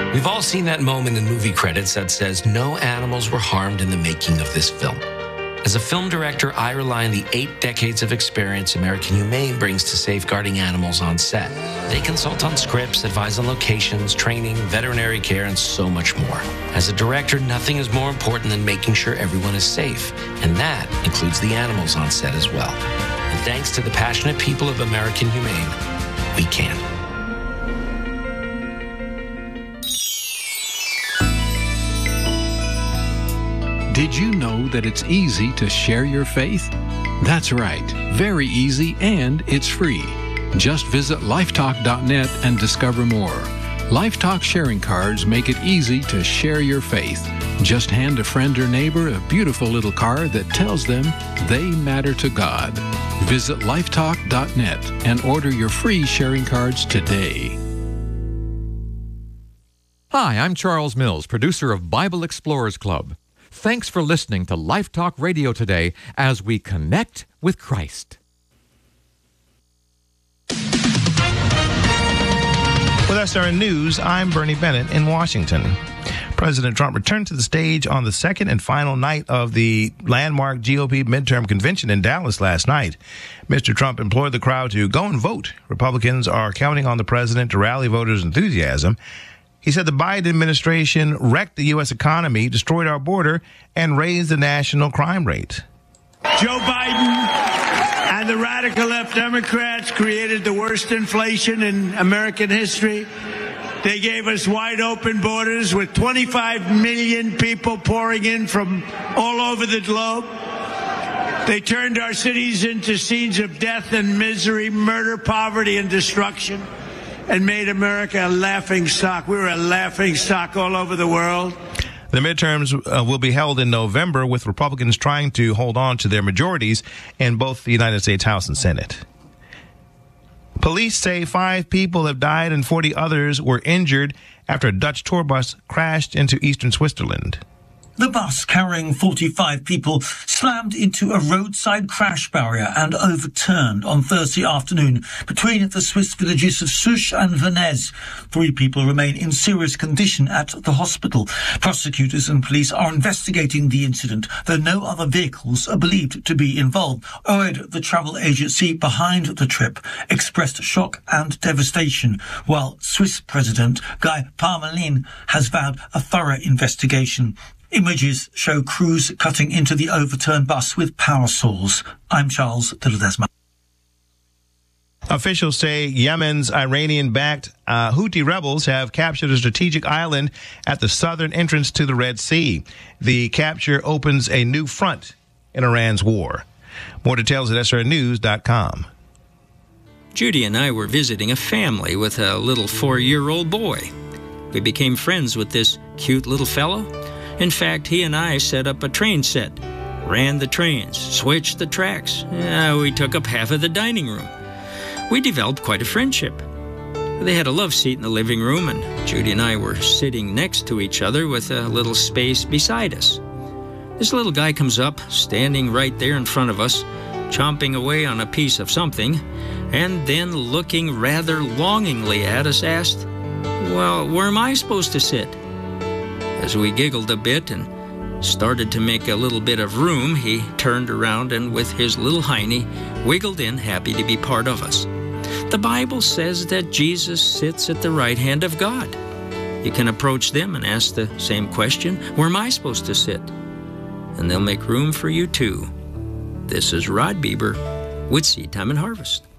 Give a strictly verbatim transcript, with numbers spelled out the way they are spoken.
We've all seen that moment in movie credits that says no animals were harmed in the making of this film. As a film director, I rely on the eight decades of experience American Humane brings to safeguarding animals on set. They consult on scripts, advise on locations, training, veterinary care, and so much more. As a director, nothing is more important than making sure everyone is safe, and that includes the animals on set as well. And thanks to the passionate people of American Humane, we can. Did you know that it's easy to share your faith? That's right, very easy, and it's free. Just visit lifetalk dot net and discover more. Lifetalk sharing cards make it easy to share your faith. Just hand a friend or neighbor a beautiful little card that tells them they matter to God. Visit lifetalk dot net and order your free sharing cards today. Hi, I'm Charles Mills, producer of Bible Explorers Club. Thanks for listening to Life Talk Radio today as we connect with Christ. With S R N News, I'm Bernie Bennett in Washington. President Trump returned to the stage on the second and final night of the landmark G O P midterm convention in Dallas last night. Mister Trump implored the crowd to go and vote. Republicans are counting on the president to rally voters' enthusiasm. He said the Biden administration wrecked the U S economy, destroyed our border, and raised the national crime rate. Joe Biden and the radical left Democrats created the worst inflation in American history. They gave us wide open borders with twenty-five million people pouring in from all over the globe. They turned our cities into scenes of death and misery, murder, poverty, and destruction, and made America a laughing stock. We were a laughing stock all over the world. The midterms uh, will be held in November, with Republicans trying to hold on to their majorities in both the United States House and Senate. Police say five people have died and forty others were injured after a Dutch tour bus crashed into eastern Switzerland. The bus carrying forty-five people slammed into a roadside crash barrier and overturned on Thursday afternoon between the Swiss villages of Souche and Venez. Three people remain in serious condition at the hospital. Prosecutors and police are investigating the incident, though no other vehicles are believed to be involved. O E D, the travel agency behind the trip, expressed shock and devastation, while Swiss President Guy Parmelin has vowed a thorough investigation. Images show crews cutting into the overturned bus with power saws. I'm Charles de Ledesma. Officials say Yemen's Iranian-backed uh, Houthi rebels have captured a strategic island at the southern entrance to the Red Sea. The capture opens a new front in Iran's war. More details at S R N news dot com. Judy and I were visiting a family with a little four-year-old boy. We became friends with this cute little fellow. In fact, he and I set up a train set, ran the trains, switched the tracks. Uh, we took up half of the dining room. We developed quite a friendship. They had a love seat in the living room, and Judy and I were sitting next to each other with a little space beside us. This little guy comes up, standing right there in front of us, chomping away on a piece of something, and then looking rather longingly at us, asked, "Well, where am I supposed to sit?" As we giggled a bit and started to make a little bit of room, he turned around and with his little hiney wiggled in, happy to be part of us. The Bible says that Jesus sits at the right hand of God. You can approach them and ask the same question, "Where am I supposed to sit?" And they'll make room for you too. This is Rod Bieber with Seed Time and Harvest.